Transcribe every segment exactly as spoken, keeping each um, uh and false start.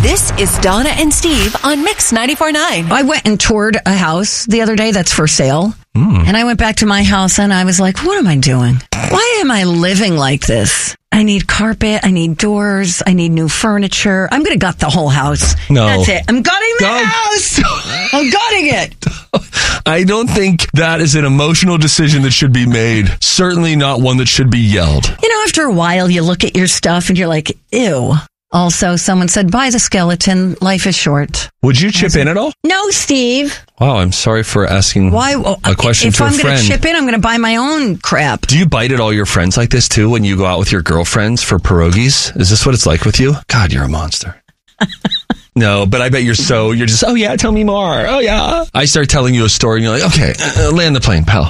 This is Donna and Steve on Mix ninety-four point nine. I went and toured a house the other day that's for sale. Mm. And I went back to my house and I was like, what am I doing? Why am I living like this? I need carpet. I need doors. I need new furniture. I'm going to gut the whole house. No. That's it. I'm gutting the no. house. I'm gutting it. I don't think that is an emotional decision that should be made. Certainly not one that should be yelled. You know, after a while, you look at your stuff and you're like, ew. Also, someone said, buy the skeleton. Life is short. Would you chip in at all? No, Steve. Wow, I'm sorry for asking Why? a question if to a I'm friend. If I'm going to chip in, I'm going to buy my own crap. Do you bite at all your friends like this, too, when you go out with your girlfriends for pierogies? Is this what it's like with you? God, you're a monster. No, but I bet you're so, you're just, oh, yeah, tell me more. Oh, yeah. I start telling you a story, and you're like, okay, uh, land the plane, pal.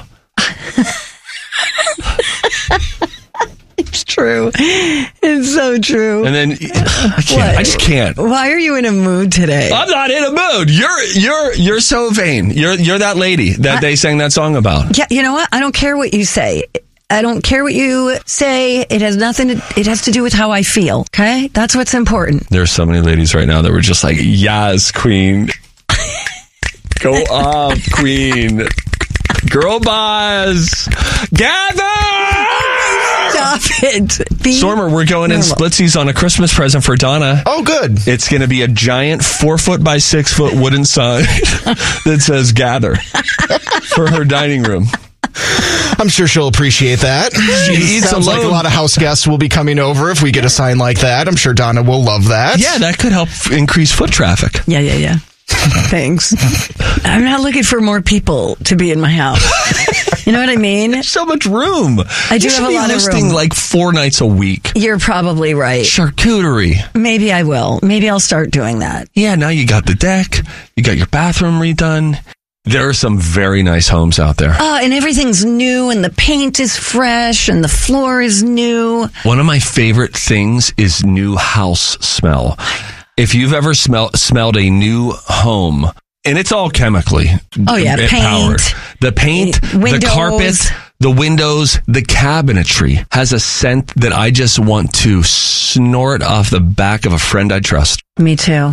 It's true. It's so true. And then I can't. What? I just can't. Why are you in a mood today? I'm not in a mood. You're you're you're so vain. You're you're that lady that I, they sang that song about. Yeah, you know what? I don't care what you say. I don't care what you say. It has nothing to, it has to do with how I feel. Okay? That's what's important. There's so many ladies right now that were just like, yes, queen. Go up, queen. Girl boss. Gather! Stop it. Be Stormer, we're going normal. in splitsies on a Christmas present for Donna. Oh, good. It's going to be a giant four foot by six foot wooden sign that says gather for her dining room. I'm sure she'll appreciate that. She eats Sounds alone. like a lot of house guests will be coming over if we get a sign like that. I'm sure Donna will love that. Yeah, that could help increase foot traffic. Yeah, yeah, yeah. Thanks. I'm not looking for more people to be in my house. You know what I mean? There's so much room. I do you have should a be lot of hosting room. Like four nights a week. You're probably right. Charcuterie. Maybe I will. Maybe I'll start doing that. Yeah, now you got the deck. You got your bathroom redone. There are some very nice homes out there. Oh, and everything's new, and the paint is fresh, and the floor is new. One of my favorite things is new house smell. If you've ever smell, smelled a new home, and it's all chemically oh, yeah, paint, powered. The paint, windows. The carpet, the windows, the cabinetry has a scent that I just want to snort off the back of a friend I trust. Me too.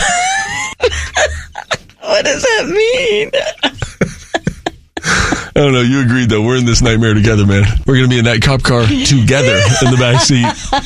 What does that mean? I don't know. You agreed, though. We're in this nightmare together, man. We're going to be in that cop car together in the back seat.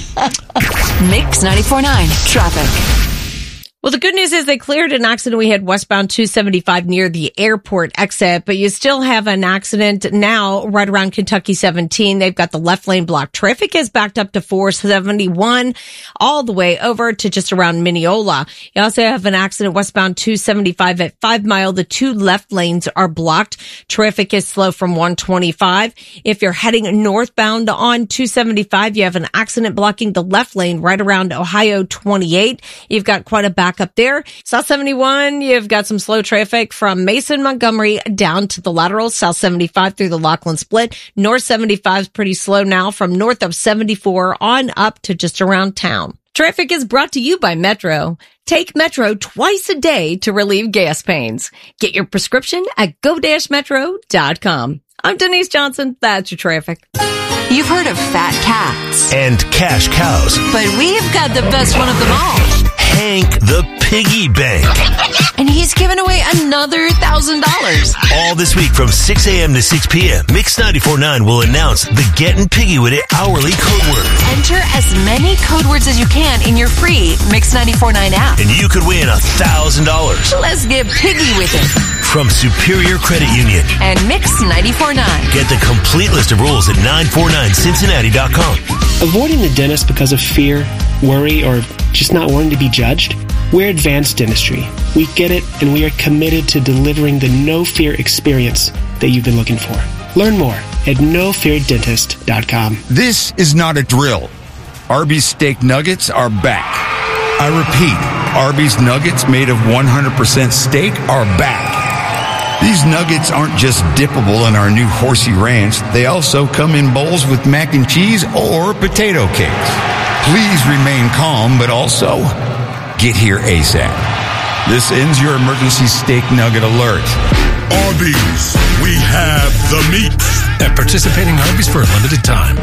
Mix ninety-four point nine traffic. Well, the good news is they cleared an accident we had westbound two seventy-five near the airport exit, but you still have an accident now right around Kentucky seventeen. They've got the left lane blocked. Traffic is backed up to four seventy-one all the way over to just around Mineola. You also have an accident westbound two seventy-five at five mile. The two left lanes are blocked. Traffic is slow from one twenty-five. If you're heading northbound on two seventy-five, you have an accident blocking the left lane right around Ohio twenty-eight. You've got quite a back up there. South seventy-one, you've got some slow traffic from Mason, Montgomery down to the lateral. South seventy-five through the Laughlin split. North seventy-five is pretty slow now from north of seventy-four on up to just around town. Traffic is brought to you by Metro. Take Metro twice a day to relieve gas pains. Get your prescription at go dash metro dot com. I'm Denise Johnson. That's your traffic. You've heard of fat cats and cash cows, but we've got the best one of them all. Hank the Piggy Bank. And he's giving away another one thousand dollars. All this week from six a.m. to six p.m., Mix ninety-four point nine will announce the Gettin' Piggy With It hourly code word. Enter as many code words as you can in your free Mix ninety-four point nine app. And you could win one thousand dollars. Let's get piggy with it. From Superior Credit Union and Mix ninety-four point nine. Get the complete list of rules at nine four nine cincinnati dot com. Avoiding the dentist because of fear, worry, or just not wanting to be judged? We're Advanced Dentistry. We get it, and we are committed to delivering the no-fear experience that you've been looking for. Learn more at no fear dentist dot com. This is not a drill. Arby's steak nuggets are back. I repeat, Arby's nuggets made of one hundred percent steak are back. These nuggets aren't just dippable in our new Horsey Ranch. They also come in bowls with mac and cheese or potato cakes. Please remain calm, but also get here ASAP. This ends your emergency steak nugget alert. Arby's, we have the meat. At participating Arby's for a limited time.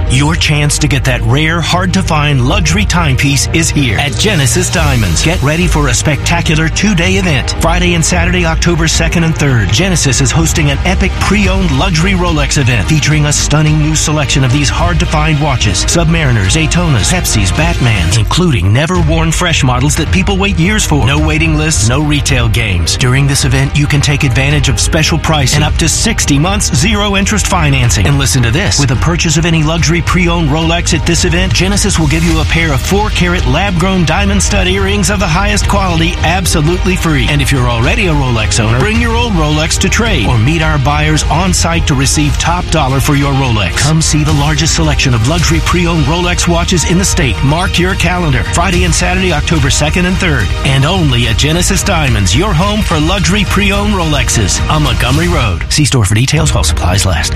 Your chance to get that rare, hard-to-find luxury timepiece is here at Genesis Diamonds. Get ready for a spectacular two-day event. Friday and Saturday, October second and third. Genesis is hosting an epic pre-owned luxury Rolex event featuring a stunning new selection of these hard-to-find watches. Submariners, Daytonas, Pepsis, Batmans, including never-worn fresh models that people wait years for. No waiting lists, no retail games. During this event, you can take advantage of special pricing and up to sixty months zero-interest financing. And listen to this. With a purchase of any luxury pre-owned Rolex at this event, Genesis will give you a pair of four-carat lab-grown diamond stud earrings of the highest quality absolutely free. And if you're already a Rolex owner, bring your old Rolex to trade or meet our buyers on site to receive top dollar for your Rolex. Come see the largest selection of luxury pre-owned Rolex watches in the state. Mark your calendar. Friday and Saturday, October second and third. And only at Genesis Diamonds, your home for luxury pre-owned Rolexes on Montgomery Road. See store for details while supplies last.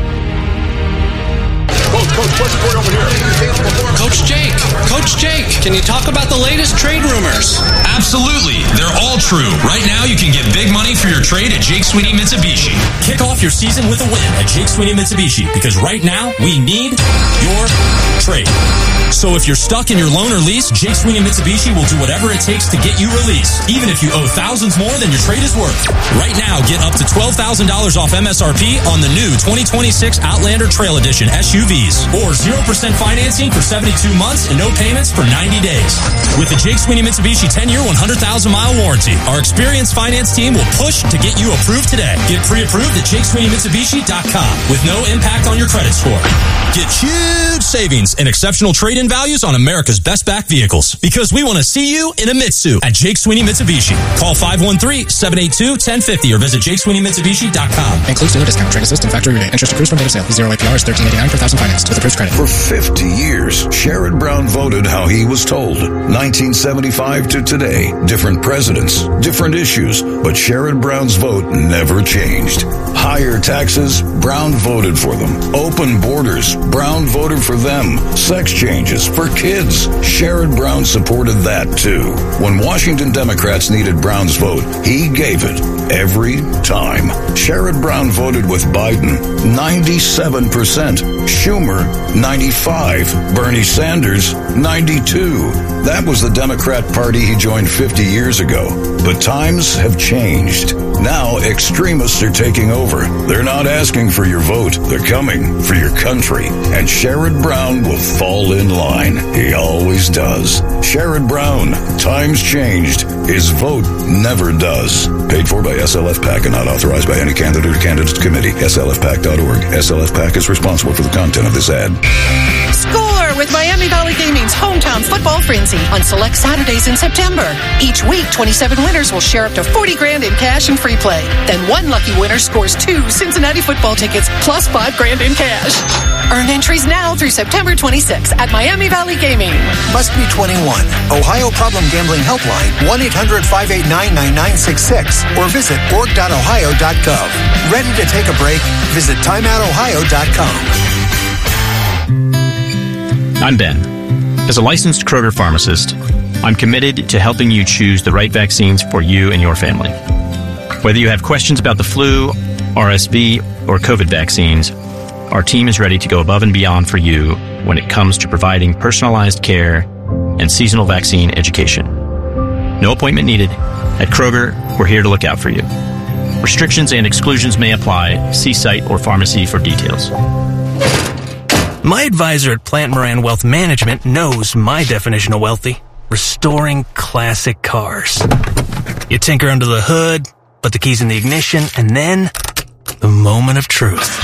Coach, Coach, what's going over here? Coach Jake, Coach Jake, can you talk about the latest trade rumors? Absolutely. They're all true. Right now, you can get big money for your trade at Jake Sweeney Mitsubishi. Kick off your season with a win at Jake Sweeney Mitsubishi because right now, we need your trade. So if you're stuck in your loan or lease, Jake Sweeney Mitsubishi will do whatever it takes to get you released, even if you owe thousands more than your trade is worth. Right now, get up to twelve thousand dollars off M S R P on the new twenty twenty-six Outlander Trail Edition S U Vs, or zero percent financing for seventy-two months and no payments for ninety days. With the Jake Sweeney Mitsubishi ten-year, one hundred thousand mile warranty, our experienced finance team will push to get you approved today. Get pre-approved at Jake Sweeney Mitsubishi dot com with no impact on your credit score. Get huge savings and exceptional trade-in values on America's best back vehicles because we want to see you in a Mitsu at Jake Sweeney Mitsubishi. Call five one three, seven eight two, one zero five zero or visit Jake Sweeney Mitsubishi dot com. Includes dealer discount, trade assist, and factory rebate. Interest accrues from date of sale. Zero A P R is thirteen eighty-nine per thousand financed with approved credit. For fifty years, Sherrod Brown voted how he was told. nineteen seventy-five to today, different presidents, different issues, but Sherrod Brown's vote never changed. Higher taxes, Brown voted for them. Open borders, Brown voted for them. Sex changes for kids, Sherrod Brown supported that too. When Washington Democrats needed Brown's vote, he gave it every time. Sherrod Brown voted with Biden, ninety-seven percent. Schumer, ninety-five. Bernie Sanders, ninety-two. That was the Democrat Party he joined fifty years ago. But times have changed. Now extremists are taking over. They're not asking for your vote. They're coming for your country. And Sherrod Brown will fall in line. He always does. Sherrod Brown, times changed. His vote never does. Paid for by S L F PAC and not authorized by any candidate or candidates committee. S L F PAC dot org. S L F PAC is responsible for the content of this ad. Score with Miami Valley Gaming's hometown football frenzy on select Saturdays in September. Each week, twenty-seven winners will share up to forty grand in cash and free play. Then one lucky winner scores two Cincinnati football tickets plus five grand in cash. Earn entries now through September twenty-sixth at Miami Valley Gaming. Must be twenty-one. Ohio Problem Gambling Helpline, one eight hundred, five eight nine, nine nine six six or visit org dot ohio dot gov. Ready to take a break? Visit time out ohio dot com. I'm Ben. As a licensed Kroger pharmacist, I'm committed to helping you choose the right vaccines for you and your family. Whether you have questions about the flu, R S V, or COVID vaccines, our team is ready to go above and beyond for you when it comes to providing personalized care and seasonal vaccine education. No appointment needed. At Kroger, we're here to look out for you. Restrictions and exclusions may apply. See site or pharmacy for details. My advisor at Plant Moran Wealth Management knows my definition of wealthy. Restoring classic cars. You tinker under the hood, put the keys in the ignition, and then the moment of truth.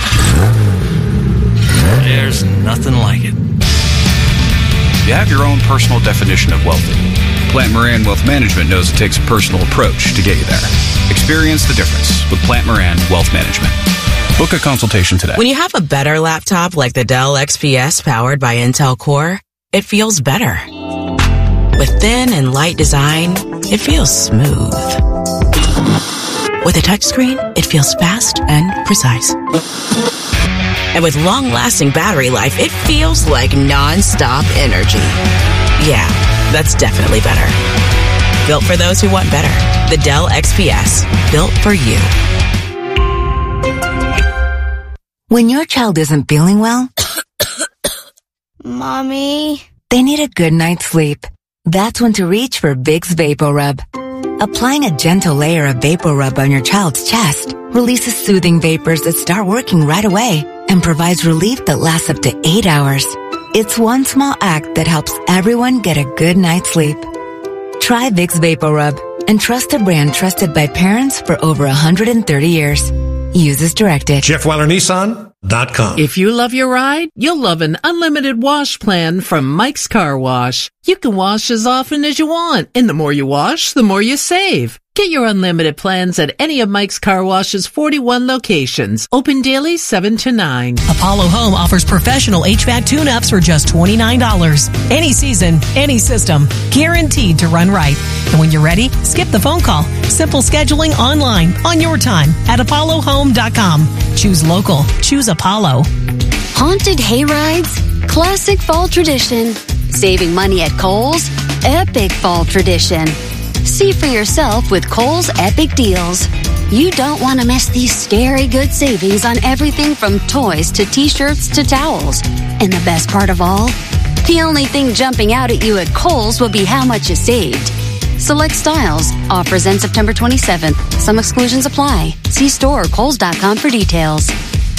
There's nothing like it. You have your own personal definition of wealthy. Plant Moran Wealth Management knows it takes a personal approach to get you there. Experience the difference with Plant Moran Wealth Management. Book a consultation today. When you have a better laptop like the Dell X P S powered by Intel Core, it feels better. With thin and light design, it feels smooth. With a touchscreen, it feels fast and precise. And with long-lasting battery life, it feels like non-stop energy. Yeah, that's definitely better. Built for those who want better. The Dell X P S. Built for you. When your child isn't feeling well, Mommy? They need a good night's sleep. That's when to reach for Vicks VapoRub. Applying a gentle layer of VapoRub on your child's chest releases soothing vapors that start working right away and provides relief that lasts up to eight hours. It's one small act that helps everyone get a good night's sleep. Try Vicks VapoRub and trust a brand trusted by parents for over one hundred thirty years. Use as directed. Jeff Weiler Nissan dot com. If you love your ride, you'll love an unlimited wash plan from Mike's Car Wash. You can wash as often as you want, and the more you wash, the more you save. Get your unlimited plans at any of Mike's Car Wash's forty-one locations. Open daily seven to nine. Apollo Home offers professional H V A C tune-ups for just twenty-nine dollars. Any season, any system, guaranteed to run right. And when you're ready, skip the phone call. Simple scheduling online on your time at apollo home dot com. Choose local. Choose Apollo. Haunted hay rides? Classic fall tradition. Saving money at Kohl's? Epic fall tradition. See for yourself with Kohl's Epic Deals. You don't want to miss these scary good savings on everything from toys to t-shirts to towels. And the best part of all? The only thing jumping out at you at Kohl's will be how much you saved. Select styles. Offers end September twenty-seventh. Some exclusions apply. See store or kohls dot com for details.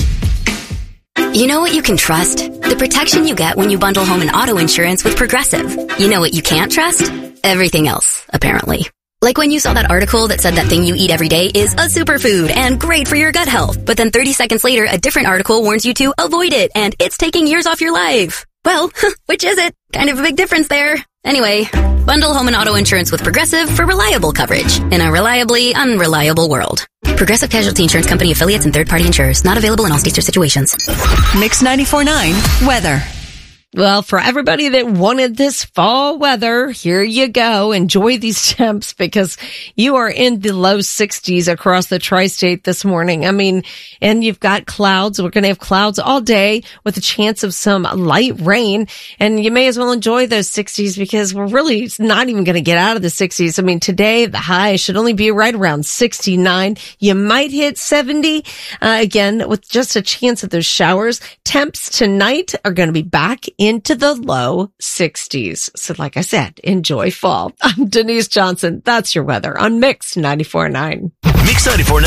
You know what you can trust? The protection you get when you bundle home and auto insurance with Progressive. You know what you can't trust? Everything else, apparently. Like when you saw that article that said that thing you eat every day is a superfood and great for your gut health. But then thirty seconds later, a different article warns you to avoid it and it's taking years off your life. Well, which is it? Kind of a big difference there. Anyway, bundle home and auto insurance with Progressive for reliable coverage in a reliably unreliable world. Progressive Casualty Insurance Company affiliates and third-party insurers. Not available in all states or situations. Mix ninety-four point nine weather. Well, for everybody that wanted this fall weather, here you go. Enjoy these temps because you are in the low sixties across the tri-state this morning. I mean, and you've got clouds. We're going to have clouds all day with a chance of some light rain. And you may as well enjoy those sixties because we're really not even going to get out of the sixties. I mean, today the high should only be right around sixty-nine. You might hit seventy, uh, again, with just a chance of those showers. Temps tonight are going to be back into the low sixties. So like I said, enjoy fall. I'm Denise Johnson. That's your weather on Mix ninety-four point nine. Mix ninety-four point